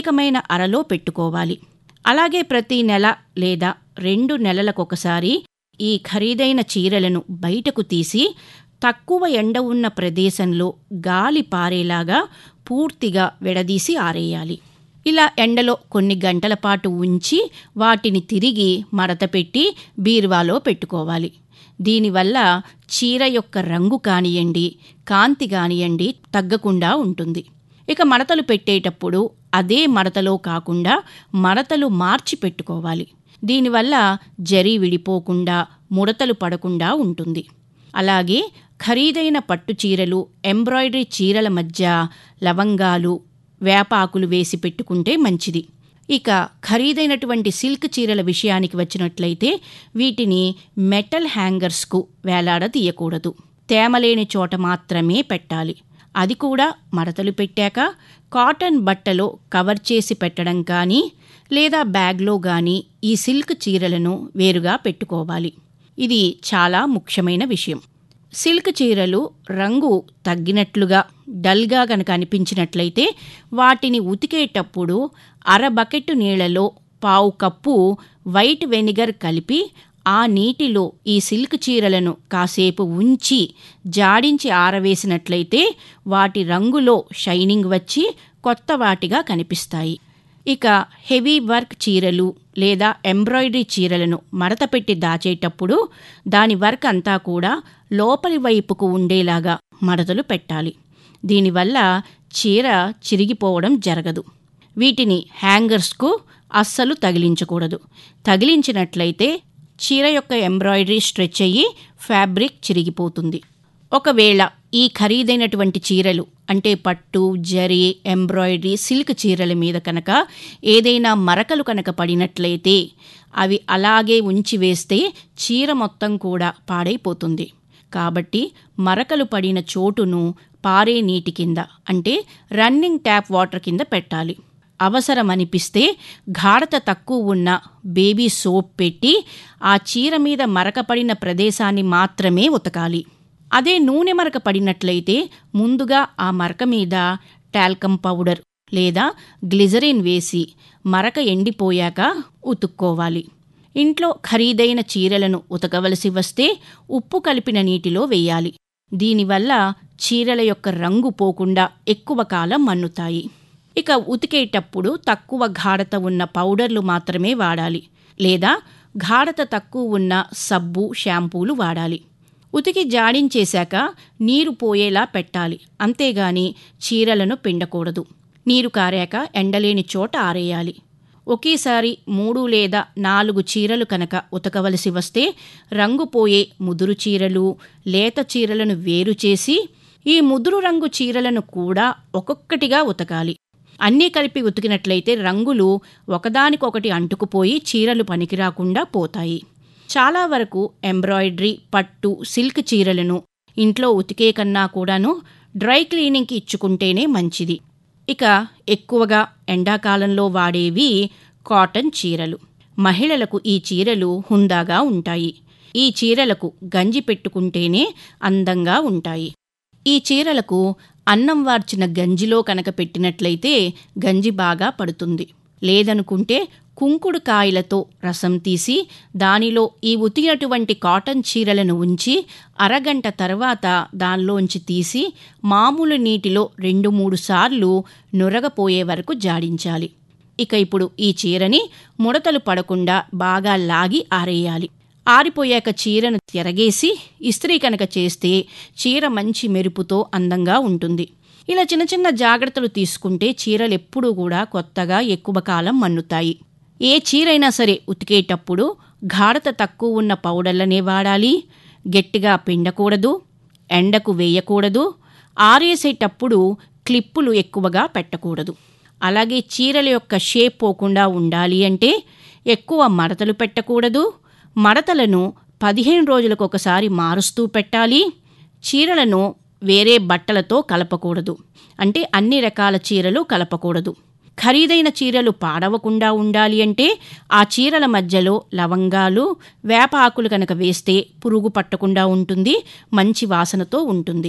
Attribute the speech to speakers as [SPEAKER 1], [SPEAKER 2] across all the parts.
[SPEAKER 1] ప్రత్యేకమైన అరలో పెట్టుకోవాలి. అలాగే ప్రతి నెల లేదా 2 నెలలకొకసారి ఈ ఖరీదైన చీరలను బయటకు తీసి తక్కువ ఎండ ఉన్న ప్రదేశంలో గాలి పారేలాగా పూర్తిగా విడదీసి ఆరేయాలి. ఇలా ఎండలో కొన్ని గంటల పాటు ఉంచి వాటిని తిరిగి మడతపెట్టి బీరువాలో పెట్టుకోవాలి. దీనివల్ల చీర యొక్క రంగు కానియండి, కాంతి కానియండి తగ్గకుండా ఉంటుంది. ఇక మడతలు పెట్టేటప్పుడు అదే మడతలో కాకుండా మడతలు మార్చి పెట్టుకోవాలి. దీనివల్ల జరీ విడిపోకుండా, ముడతలు పడకుండా ఉంటుంది. అలాగే ఖరీదైన పట్టు చీరలు, ఎంబ్రాయిడరీ చీరల మధ్య లవంగాలు, వేపాకులు వేసి పెట్టుకుంటే మంచిది. ఇక ఖరీదైనటువంటి సిల్క్ చీరల విషయానికి వచ్చినట్లయితే వీటిని మెటల్ హ్యాంగర్స్కు వేలాడదీయకూడదు. తేమలేని చోట మాత్రమే పెట్టాలి. అది కూడా మడతలు పెట్టాక కాటన్ బట్టలో కవర్ చేసి పెట్టడం కానీ లేదా బ్యాగ్లో కానీ ఈ సిల్క్ చీరలను వేరుగా పెట్టుకోవాలి. ఇది చాలా ముఖ్యమైన విషయం. సిల్క్ చీరలు రంగు తగ్గినట్లుగా డల్గా గనక అనిపించినట్లయితే వాటిని ఉతికేటప్పుడు అర బకెట్టు నీళ్లలో 1/4 కప్పు వైట్ వెనిగర్ కలిపి ఆ నీటిలో ఈ సిల్క్ చీరలను కాసేపు ఉంచి జాడించి ఆరవేసినట్లయితే వాటి రంగులో షైనింగ్ వచ్చి కొత్త వాటిగా కనిపిస్తాయి. ఇక హెవీ వర్క్ చీరలు లేదా ఎంబ్రాయిడరీ చీరలను మడతపెట్టి దాచేటప్పుడు దాని వర్క్ అంతా కూడా లోపలి వైపుకు ఉండేలాగా మడతలు పెట్టాలి. దీనివల్ల చీర చిరిగిపోవడం జరగదు. వీటిని హ్యాంగర్స్కు అస్సలు తగిలించకూడదు. తగిలించినట్లయితే చీర యొక్క ఎంబ్రాయిడరీ స్ట్రెచ్ అయ్యి ఫ్యాబ్రిక్ చిరిగిపోతుంది. ఒకవేళ ఈ ఖరీదైనటువంటి చీరలు అంటే పట్టు, జరీ, ఎంబ్రాయిడరీ, సిల్క్ చీరల మీద కనుక ఏదైనా మరకలు కనుక పడినట్లయితే అవి అలాగే ఉంచి వేస్తే చీర మొత్తం కూడా పాడైపోతుంది. కాబట్టి మరకలు పడిన చోటును పారే నీటి కింద అంటే రన్నింగ్ ట్యాప్ వాటర్ కింద పెట్టాలి. అవసరం అనిపిస్తే గాఢత తక్కువ ఉన్న బేబీ సోప్ పెట్టి ఆ చీర మీద మరక పడిన ప్రదేశాన్ని మాత్రమే ఉతకాలి. అదే నూనె మరక పడినట్లయితే ముందుగా ఆ మరక మీద టాల్కమ్ పౌడర్ లేదా గ్లిజరిన్ వేసి మరక ఎండిపోయాక ఉతుక్కోవాలి. ఇంట్లో ఖరీదైన చీరలను ఉతకవలసి వస్తే ఉప్పు కలిపిన నీటిలో వేయాలి. దీనివల్ల చీరల యొక్క రంగు పోకుండా ఎక్కువ కాలం మన్నుతాయి. ఇక ఉతికేటప్పుడు తక్కువ గాఢత ఉన్న పౌడర్లు మాత్రమే వాడాలి లేదా గాఢత తక్కువ ఉన్న సబ్బు, షాంపూలు వాడాలి. ఉతికి జాడించేశాక నీరు పోయేలా పెట్టాలి. అంతేగాని చీరలను పిండకూడదు. నీరు కారాక ఎండలేని చోట ఆరేయాలి. ఒకేసారి 3 లేదా 4 చీరలు కనుక ఉతకవలసి వస్తే రంగుపోయే ముదురు చీరలు, లేత చీరలను వేరు చేసి ఈ ముదురు రంగు చీరలను కూడా ఒక్కొక్కటిగా ఉతకాలి. అన్నీ కలిపి ఉతికినట్లయితే రంగులు ఒకదానికొకటి అంటుకుపోయి చీరలు పనికిరాకుండా పోతాయి. చాలా వరకు ఎంబ్రాయిడరీ, పట్టు, సిల్క్ చీరలను ఇంట్లో ఉతికే కన్నా కూడాను డ్రై క్లీనింగ్కి ఇచ్చుకుంటేనే మంచిది. ఇక ఎక్కువగా ఎండాకాలంలో వాడేవి కాటన్ చీరలు. మహిళలకు ఈ చీరలు హుందాగా ఉంటాయి. ఈ చీరలకు గంజి పెట్టుకుంటేనే అందంగా ఉంటాయి. ఈ చీరలకు అన్నం వార్చిన గంజిలో కనుక పెట్టినట్లయితే గంజి బాగా పడుతుంది. లేదనుకుంటే కుంకుడు కాయలతో రసం తీసి దానిలో ఈ ఉతికినటువంటి కాటన్ చీరలను ఉంచి అరగంట తర్వాత దానిలోంచి తీసి మామూలు నీటిలో 2-3 సార్లు నురగపోయే వరకు జాడించాలి. ఇక ఇప్పుడు ఈ చీరని ముడతలు పడకుండా బాగా లాగి ఆరేయాలి. ఆరిపోయాక చీరను తిరగేసి ఇస్త్రీ కనుక చేస్తే చీర మంచి మెరుపుతో అందంగా ఉంటుంది. ఇలా చిన్న చిన్న జాగ్రత్తలు తీసుకుంటే చీరలు ఎప్పుడూ కూడా కొత్తగా ఎక్కువ కాలం మన్నుతాయి. ఏ చీరైనా సరే ఉతికేటప్పుడు గాఢత తక్కువ ఉన్న పౌడర్లనే వాడాలి. గట్టిగా పిండకూడదు, ఎండకు వేయకూడదు. ఆరేసేటప్పుడు క్లిప్పులు ఎక్కువగా పెట్టకూడదు. అలాగే చీరల యొక్క షేప్ పోకుండా ఉండాలి అంటే ఎక్కువ మడతలు పెట్టకూడదు. మడతలను 15 రోజులకు ఒకసారి మారుస్తూ పెట్టాలి. చీరలను వేరే బట్టలతో కలపకూడదు. అంటే అన్ని రకాల చీరలు కలపకూడదు. ఖరీదైన చీరలు పాడవకుండా ఉండాలి అంటే ఆ చీరల మధ్యలో లవంగాలు, వేప ఆకులు కనుక వేస్తే పురుగు పట్టకుండా ఉంటుంది, మంచి వాసనతో ఉంటుంది.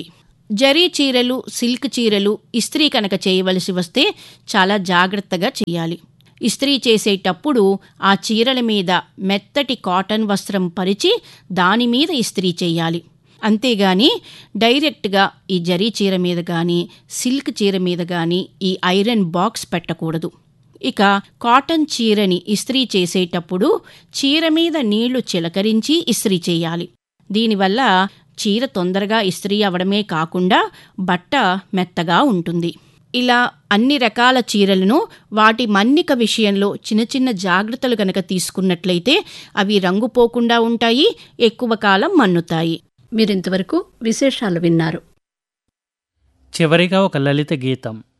[SPEAKER 1] జరీ చీరలు, సిల్క్ చీరలు ఇస్త్రీ కనుక చేయవలసి వస్తే చాలా జాగ్రత్తగా చేయాలి. ఇస్త్రీ చేసేటప్పుడు ఆ చీరల మీద మెత్తటి కాటన్ వస్త్రం పరిచి దానిమీద ఇస్త్రీ చేయాలి. అంతేగాని డైరెక్ట్గా ఈ జరీ చీర మీద కానీ సిల్క్ చీర మీద కానీ ఈ ఐరన్ బాక్స్ పెట్టకూడదు. ఇక కాటన్ చీరని ఇస్త్రీ చేసేటప్పుడు చీర మీద నీళ్లు చిలకరించి ఇస్త్రీ చేయాలి. దీనివల్ల చీర తొందరగా ఇస్త్రీ అవడమే కాకుండా బట్ట మెత్తగా ఉంటుంది. ఇలా అన్ని రకాల చీరలను వాటి మన్నిక విషయంలో చిన్న చిన్న జాగ్రత్తలు గనక తీసుకున్నట్లయితే అవి రంగు పోకుండా ఉంటాయి, ఎక్కువ కాలం మన్నుతాయి.
[SPEAKER 2] మీరింతవరకు విశేషాలు విన్నారు.
[SPEAKER 3] చివరిగా ఒక లలిత గీతం.